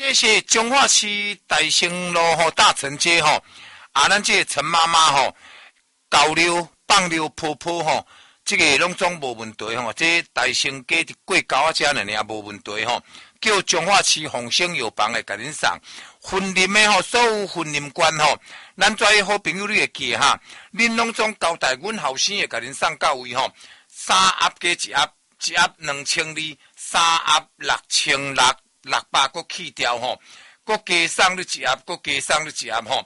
这是彰化市大成路大成街咱这陈妈妈交流放流婆婆这个拢总无问题这大成街的过高啊，这呢也无问题叫彰化市丰盛药房来给恁送婚姻的所有婚姻观咱遮好朋友你会记恁拢总交代阮后生会给恁送到位3盒加1盒，1盒2200，3盒6600，600搁去掉搁加送你1盒，搁加送你1盒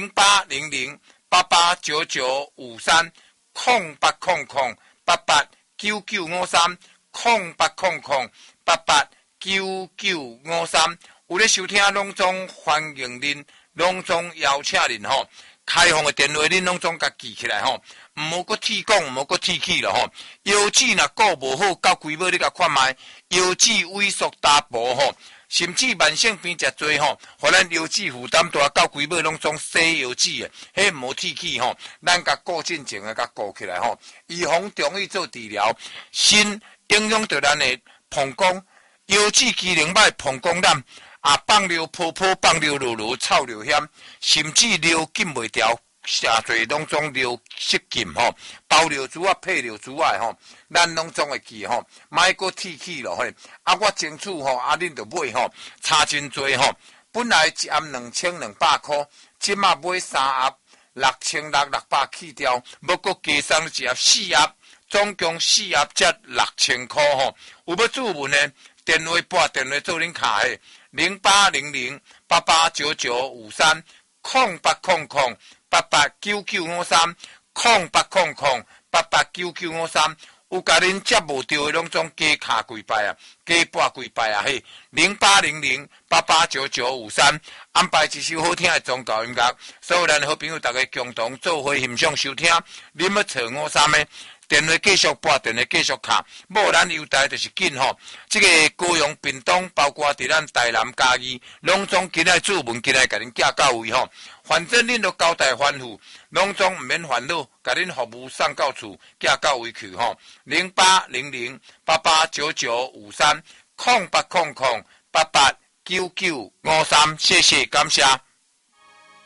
0800889953，0800889953，有咧收听拢总欢迎恁，拢总邀请恁开放的电话恁拢总甲记起来唔好搁铁讲，唔好搁铁去了腰子若顾无好，到规尾你甲看卖，腰子萎缩大薄甚至慢性病食多互咱腰子负担大，到规尾拢总洗腰子的，迄无铁去咱甲顾进前甲顾起来预防中医做治疗，新影响到咱的膀胱、腰子机能歹、膀胱炎放尿泡泡、放尿落落、臭尿险，甚至尿禁袂调。下侪拢总尿失禁包尿珠啊、配尿珠啊咱拢总会记莫搁铁起咯我争取恁着买差真多本来1盒2200块，即马买3盒6600，600去掉，要搁加送1盒4盒，总共4盒才6000块有要注文的电话拨电话做恁卡的0800889953，0800889953，有甲恁接无到的拢总加卡几摆加拨几摆0800889953，安排一首好听的宗教音乐，所有咱好朋友大家共同做伙欣赏收听。你要找53的电话继续拨，电话继续卡，无咱优待就是紧这个高雄、屏东，包括伫咱台南、嘉义，拢总今仔注文，今仔甲恁寄到位反正恁都交代吩咐，拢总毋免烦恼，甲恁服务送到厝，寄到位去0800889953，0800889953，谢谢感谢。